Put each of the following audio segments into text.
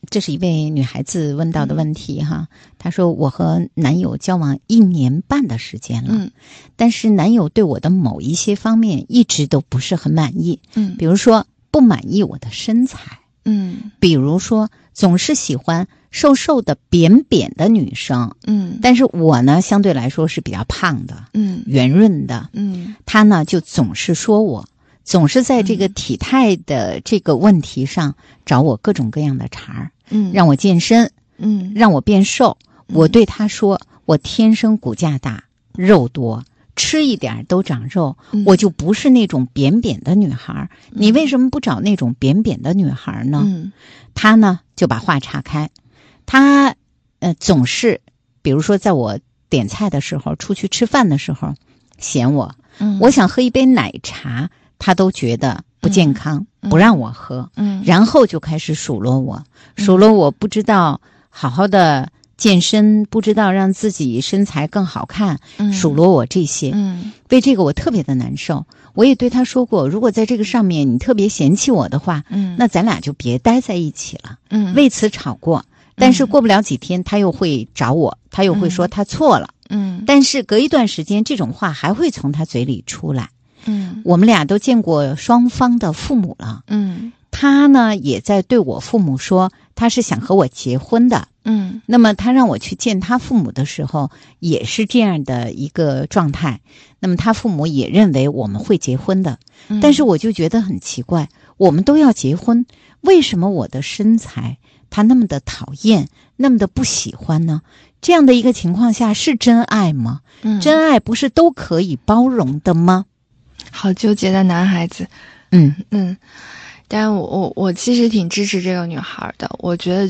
这是一位女孩子问到的问题哈。她说我和男友交往1年半的时间了，但是男友对我的某一些方面一直都不是很满意，比如说不满意我的身材，比如说总是喜欢瘦瘦的扁扁的女生，但是我呢相对来说是比较胖的，圆润的，他呢就总是说我，总是在这个体态的这个问题上找我各种各样的茬儿，让我健身，让我变瘦。我对他说，我天生骨架大，肉多，吃一点都长肉，我就不是那种扁扁的女孩，你为什么不找那种扁扁的女孩呢？他呢就把话岔开，他总是比如说在我点菜的时候，出去吃饭的时候嫌我，我想喝一杯奶茶他都觉得不健康，不让我喝，然后就开始数落我，不知道好好的健身，不知道让自己身材更好看，数落我这些，为这个我特别的难受。我也对他说过，如果在这个上面你特别嫌弃我的话，那咱俩就别待在一起了，为此吵过。但是过不了几天他又会找我，他又会说他错了，但是隔一段时间这种话还会从他嘴里出来。我们俩都见过双方的父母了，他呢也在对我父母说他是想和我结婚的，那么他让我去见他父母的时候也是这样的一个状态，那么他父母也认为我们会结婚的，但是我就觉得很奇怪，我们都要结婚，为什么我的身材他那么的讨厌，那么的不喜欢呢？这样的一个情况下是真爱吗？真爱不是都可以包容的吗？ 好纠结的男孩子。但我其实挺支持这个女孩的。我觉得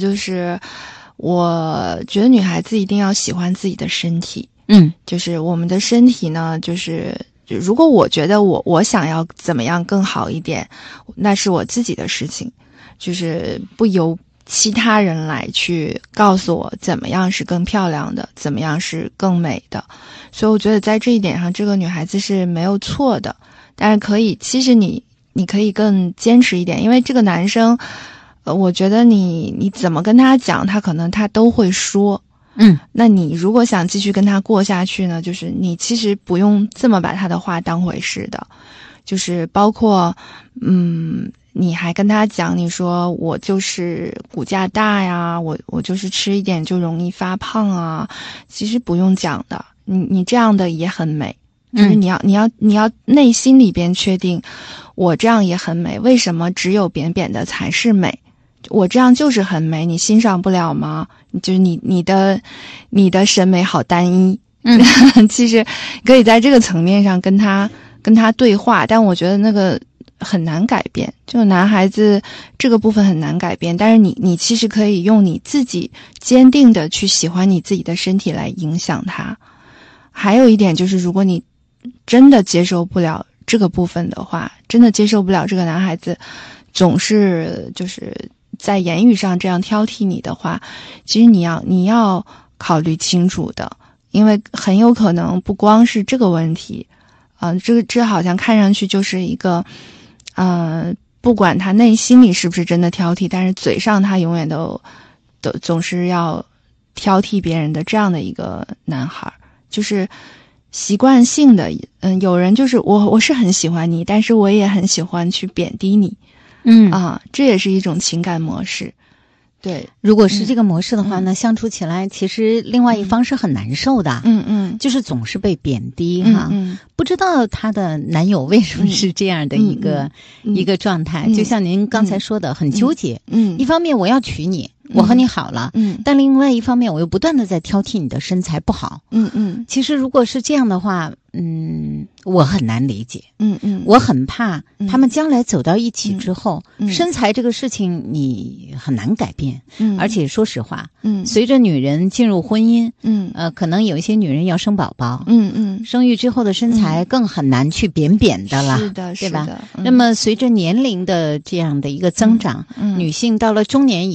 女孩子一定要喜欢自己的身体。就是我们的身体呢，如果我觉得我想要怎么样更好一点，那是我自己的事情，就是不由其他人来去告诉我怎么样是更漂亮的，怎么样是更美的。所以我觉得在这一点上，这个女孩子是没有错的。但是其实你可以更坚持一点，因为这个男生，我觉得你怎么跟他讲，他可能他都会说。那你如果想继续跟他过下去呢，就是你其实不用这么把他的话当回事的，就是包括你还跟他讲，你说我就是骨架大呀，我就是吃一点就容易发胖啊，其实不用讲的，你这样的也很美，就是你要内心里边确定，我这样也很美，为什么只有扁扁的才是美？我这样就是很美，你欣赏不了吗？就是你的审美好单一。其实可以在这个层面上跟他对话，但我觉得那个很难改变，这个男孩子这个部分很难改变，但是你其实可以用你自己坚定的去喜欢你自己的身体来影响他。还有一点就是，如果你真的接受不了这个部分的话，真的接受不了这个男孩子总是就是在言语上这样挑剔你的话，其实你要考虑清楚的，因为很有可能不光是这个问题，这好像看上去就是一个，不管他内心里是不是真的挑剔，但是嘴上他永远都总是要挑剔别人的这样的一个男孩，就是习惯性的，有人就是我是很喜欢你，但是我也很喜欢去贬低你。这也是一种情感模式。对， 如果是这个模式的话呢，相处起来其实另外一方是很难受的。就是总是被贬低哈。不知道她的男友为什么是这样的一个状态，就像您刚才说的，很纠结。一方面我要娶你，我和你好了，但另外一方面我又不断的在挑剔你的身材不好。其实如果是这样的话，我很难理解。我很怕他们将来走到一起之后，身材这个事情你很难改变。而且说实话，随着女人进入婚姻，可能有一些女人要生宝宝，生育之后的身材更很难去扁扁的了， 是的， 对吧？那么随着年龄的这样的一个增长，女性到了中年